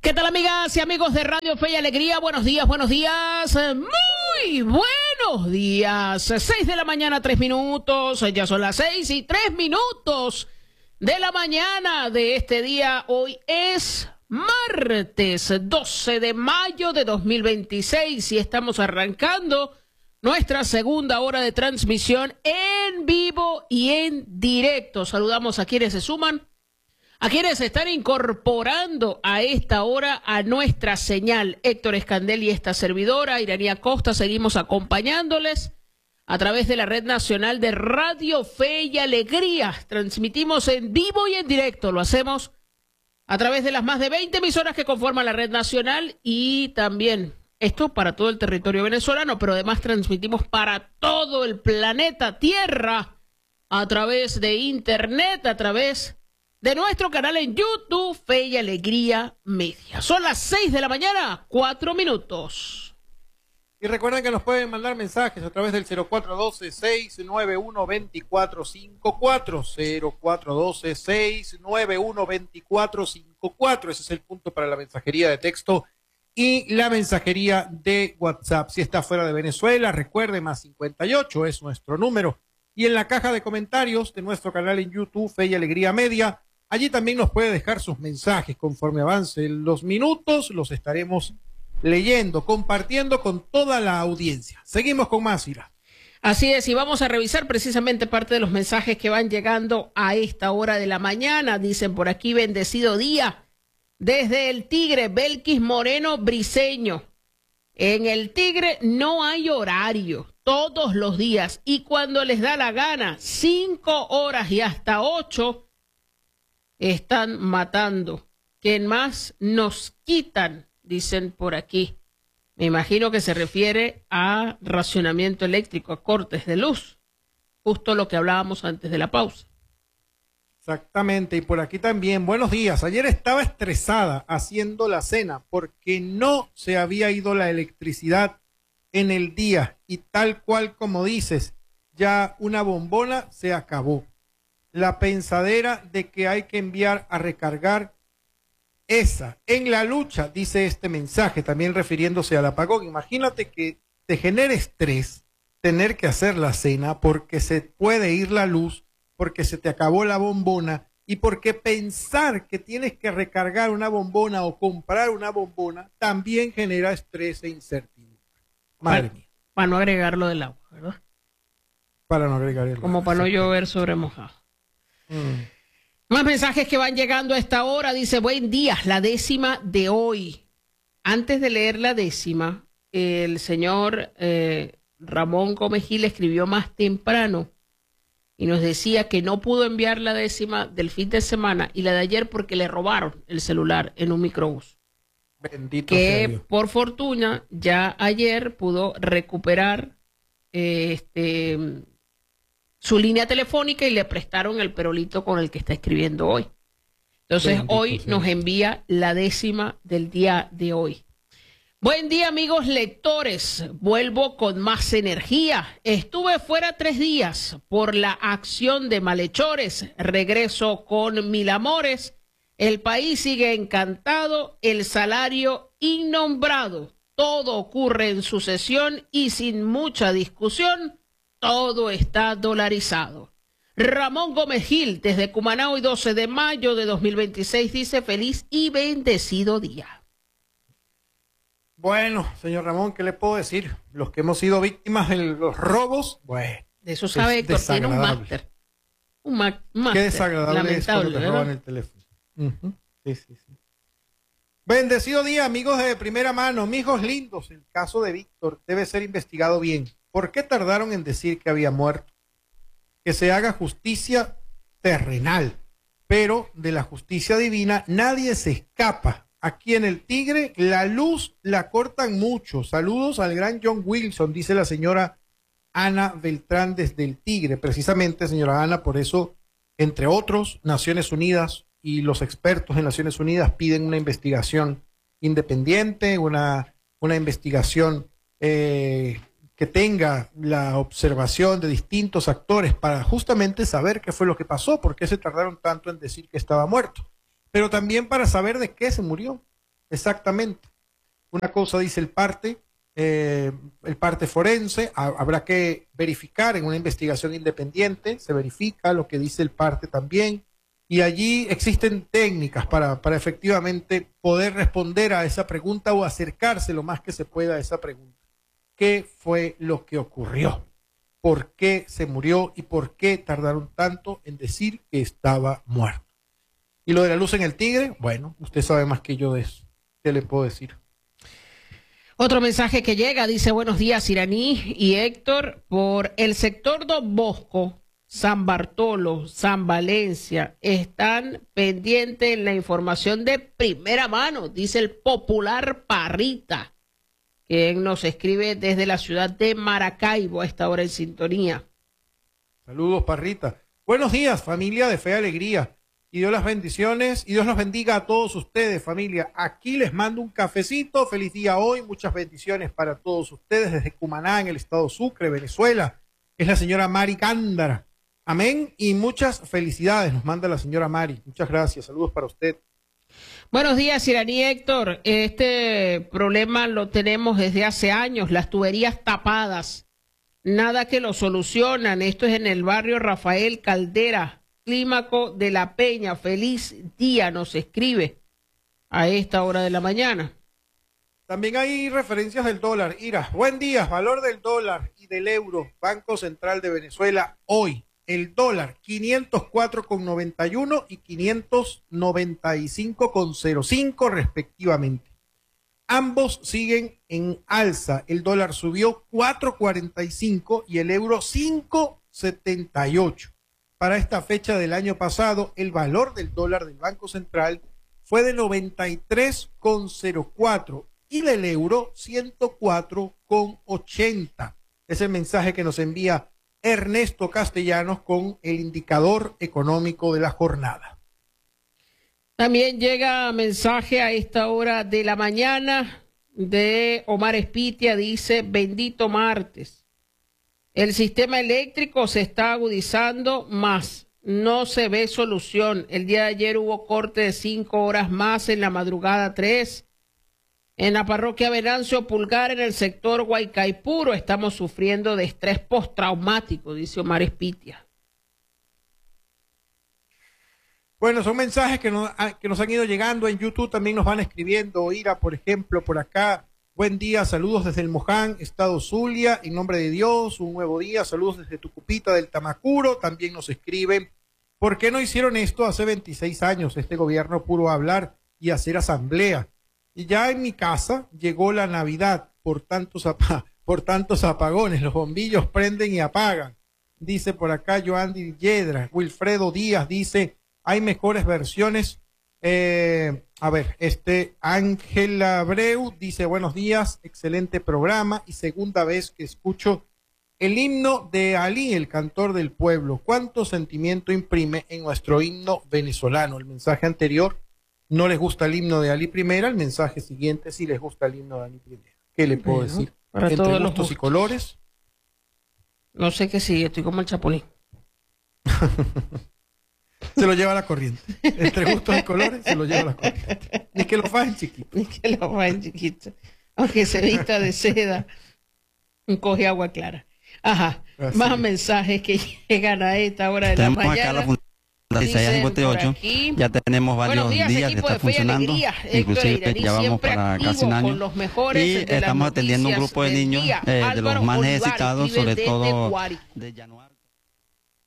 ¿Qué tal, amigas y amigos de Radio Fe y Alegría? Buenos días, muy buenos días. 6 de la mañana, 3 minutos, ya son las 6:03 de la mañana de este día. Hoy es martes 12 de mayo de 2026 y estamos arrancando nuestra segunda hora de transmisión en vivo y en directo. Saludamos a quienes se suman, a quienes se están incorporando a esta hora a nuestra señal. Héctor Escandel y esta servidora, Iranía Costa, seguimos acompañándoles a través de la Red Nacional de Radio Fe y Alegría. Transmitimos en vivo y en directo. Lo hacemos a través de las más de 20 emisoras que conforman la Red Nacional y también esto para todo el territorio venezolano, pero además transmitimos para todo el planeta Tierra a través de Internet, a través de nuestro canal en YouTube, Fe y Alegría Media. Son las 6 de la mañana, 4 minutos. Y recuerden que nos pueden mandar mensajes a través del 0412-691-2454, 0412-691-2454. Ese es el punto para la mensajería de texto y la mensajería de WhatsApp. Si está fuera de Venezuela, recuerde, +58 es nuestro número. Y en la caja de comentarios de nuestro canal en YouTube, Fe y Alegría Media, allí también nos puede dejar sus mensajes. Conforme avancen los minutos, los estaremos leyendo, compartiendo con toda la audiencia. Seguimos con más, Ira. Así es, y vamos a revisar precisamente parte de los mensajes que van llegando a esta hora de la mañana. Dicen por aquí, bendecido día. Desde el Tigre, Belkis Moreno Briceño. En el Tigre no hay horario, todos los días, y cuando les da la gana, 5 horas y hasta 8, están matando. ¿Quién más nos quitan? Dicen por aquí. Me imagino que se refiere a racionamiento eléctrico, a cortes de luz. Justo lo que hablábamos antes de la pausa. Exactamente, y por aquí también, buenos días. Ayer estaba estresada haciendo la cena porque no se había ido la electricidad en el día y tal cual como dices, ya una bombona se acabó. La pensadera de que hay que enviar a recargar esa en la lucha, dice este mensaje, también refiriéndose al apagón. Imagínate que te genere estrés tener que hacer la cena porque se puede ir la luz, porque se te acabó la bombona y porque pensar que tienes que recargar una bombona o comprar una bombona también genera estrés e incertidumbre. Madre mía. Para no agregar lo del agua, ¿verdad? Para no agregar el agua. Como para no llover sobre mojado. Más mensajes que van llegando a esta hora. Dice, buen día, la décima de hoy. Antes de leer la décima, el señor Ramón Gómez Gil escribió más temprano y nos decía que no pudo enviar la décima del fin de semana y la de ayer porque le robaron el celular en un microbús. Bendito sea Dios. Que por fortuna ya ayer pudo recuperar su línea telefónica y le prestaron el perolito con el que está escribiendo hoy. Entonces hoy nos envía la décima del día de hoy. Buen día, amigos lectores. Vuelvo con más energía. Estuve fuera 3 días por la acción de malhechores. Regreso con 1000 amores. El país sigue encantado. El salario innombrado. Todo ocurre en sucesión y sin mucha discusión. Todo está dolarizado. Ramón Gómez Gil, desde Cumaná, hoy 12 de mayo de 2026, dice feliz y bendecido día. Bueno, señor Ramón, ¿qué le puedo decir? Los que hemos sido víctimas de los robos, bueno. De eso sabe Héctor, tiene un máster. Un máster. Qué desagradable Lamentable, es cuando te roban el teléfono. Sí. Bendecido día, amigos de primera mano, mijos lindos. El caso de Víctor debe ser investigado bien. ¿Por qué tardaron en decir que había muerto? Que se haga justicia terrenal, pero de la justicia divina nadie se escapa. Aquí en el Tigre la luz la cortan mucho. Saludos al gran John Wilson, dice la señora Ana Beltrán desde el Tigre. Precisamente, señora Ana, por eso, entre otros, Naciones Unidas y los expertos en Naciones Unidas piden una investigación independiente, una investigación que tenga la observación de distintos actores para justamente saber qué fue lo que pasó, por qué se tardaron tanto en decir que estaba muerto, pero también para saber de qué se murió. exactamente. Una cosa dice el parte forense, habrá que verificar en una investigación independiente, se verifica lo que dice el parte también, y allí existen técnicas para efectivamente poder responder a esa pregunta o acercarse lo más que se pueda a esa pregunta. ¿Qué fue lo que ocurrió? ¿Por qué se murió y por qué tardaron tanto en decir que estaba muerto? Y lo de la luz en el Tigre, bueno, usted sabe más que yo de eso. ¿Qué le puedo decir? Otro mensaje que llega dice: buenos días, Iraní y Héctor. Por el sector Don Bosco, San Bartolo, San Valencia, están pendientes en la información de primera mano, dice el popular Parrita, que nos escribe desde la ciudad de Maracaibo a esta hora en sintonía. Saludos, Parrita. Buenos días, familia de Fe y Alegría. Y Dios las bendiciones y Dios los bendiga a todos ustedes, familia. Aquí les mando un cafecito. Feliz día hoy. Muchas bendiciones para todos ustedes desde Cumaná, en el estado Sucre, Venezuela. Es la señora Mari Cándara. Amén. Y muchas felicidades nos manda la señora Mari. Muchas gracias. Saludos para usted. Buenos días, Iraní Héctor. Este problema lo tenemos desde hace años. Las tuberías tapadas. Nada que lo solucionan. Esto es en el barrio Rafael Caldera, Clímaco de la Peña. Feliz día, nos escribe a esta hora de la mañana. También hay referencias del dólar. Ira, buen día, valor del dólar y del euro. Banco Central de Venezuela hoy. El dólar 504,91 y 595,05 respectivamente. Ambos siguen en alza. El dólar subió 4,45 y el euro 5,78. Para esta fecha del año pasado, el valor del dólar del Banco Central fue de 93,04 y del euro 104,80. Es el mensaje que nos envía Ernesto Castellanos con el indicador económico de la jornada. También llega mensaje a esta hora de la mañana de Omar Espitia, dice: bendito martes. El sistema eléctrico se está agudizando más, no se ve solución. El día de ayer hubo corte de 5 horas más en la madrugada 3. En la parroquia Venancio Pulgar, en el sector Huaycaipuro, estamos sufriendo de estrés postraumático, dice Omar Espitia. Bueno, son mensajes que nos han ido llegando en YouTube, también nos van escribiendo. Ira, por ejemplo, por acá: buen día, saludos desde el Moján, estado Zulia, en nombre de Dios, un nuevo día, saludos desde Tucupita del Tamacuro. También nos escriben: ¿por qué no hicieron esto hace 26 años? Este gobierno puro hablar y hacer asamblea. Y ya en mi casa llegó la Navidad por tantos apagones, los bombillos prenden y apagan. Dice por acá Joandy Yedra. Wilfredo Díaz dice: hay mejores versiones. Ángela Abreu dice: buenos días, excelente programa y segunda vez que escucho el himno de Ali, el cantor del pueblo. ¿Cuánto sentimiento imprime en nuestro himno venezolano? El mensaje anterior: no les gusta el himno de Ali Primera. El mensaje siguiente: sí les gusta el himno de Ali Primera. ¿Qué le puedo decir? Para entre todos gustos y colores. No sé qué sigue, estoy como el Chapulín. Se lo lleva la corriente. Entre gustos y colores se lo lleva la corriente. Ni que lo fajen chiquito. Ni que lo fajen chiquito. Aunque se vista de seda, coge agua clara. Ajá. Así Más es. mensajes que llegan a esta hora de la mañana. Isaías 58, ya tenemos varios días que está funcionando, inclusive ya vamos para casi un año, y estamos atendiendo un grupo de niños de los más necesitados, sobre todo de Januar.